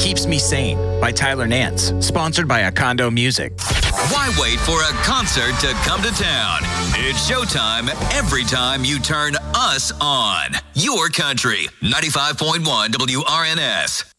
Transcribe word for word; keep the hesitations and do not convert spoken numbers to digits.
Keeps Me Sane by Tyler Nance, sponsored by Acondo Music. Why wait for a concert to come to town? It's showtime every time you turn us on. Your country, ninety-five point one W R N S.